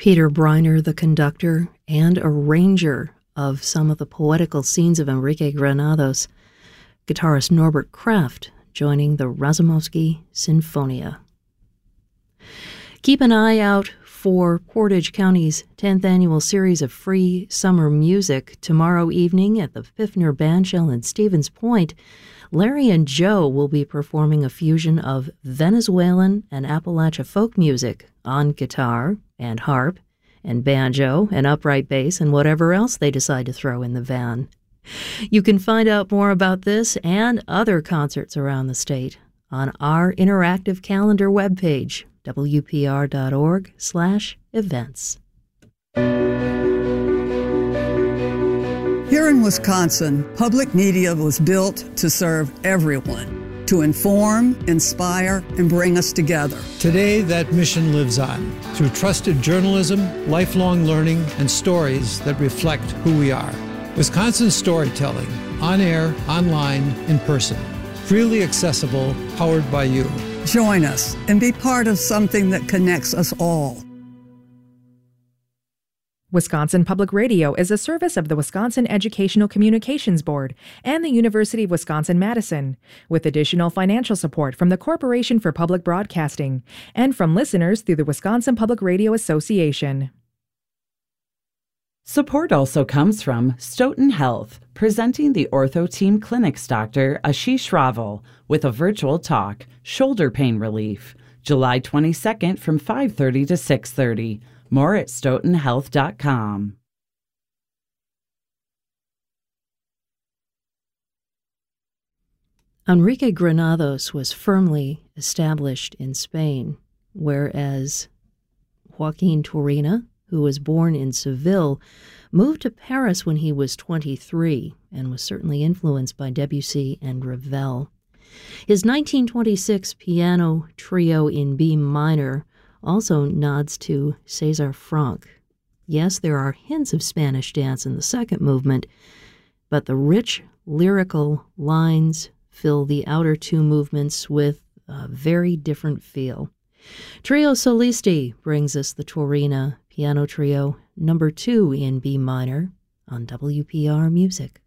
Peter Briner, the conductor and arranger of some of the poetical scenes of Enrique Granados. Guitarist Norbert Kraft joining the Razumovsky Sinfonia. Keep an eye out for Portage County's 10th annual series of free summer music. Tomorrow evening at the Pfiffner Bandshell in Stevens Point, Larry and Joe will be performing a fusion of Venezuelan and Appalachia folk music on guitar and harp and banjo and upright bass and whatever else they decide to throw in the van. You can find out more about this and other concerts around the state on our interactive calendar webpage, wpr.org/events. Here in Wisconsin, public media was built to serve everyone, to inform, inspire, and bring us together. Today, that mission lives on through trusted journalism, lifelong learning, and stories that reflect who we are. Wisconsin storytelling, on air, online, in person. Freely accessible, powered by you. Join us and be part of something that connects us all. Wisconsin Public Radio is a service of the Wisconsin Educational Communications Board and the University of Wisconsin-Madison, with additional financial support from the Corporation for Public Broadcasting and from listeners through the Wisconsin Public Radio Association. Support also comes from Stoughton Health, presenting the Ortho Team Clinic's Dr. Ashish Raval with a virtual talk, Shoulder Pain Relief, July 22nd from 5:30 to 6:30. More at stoughtonhealth.com. Enrique Granados was firmly established in Spain, whereas Joaquin Turina, who was born in Seville, moved to Paris when he was 23 and was certainly influenced by Debussy and Ravel. His 1926 piano trio in B minor also nods to César Franck. Yes, there are hints of Spanish dance in the second movement, but the rich lyrical lines fill the outer two movements with a very different feel. Trio Solisti brings us the Turina Piano Trio, number 2 in B minor, on WPR Music.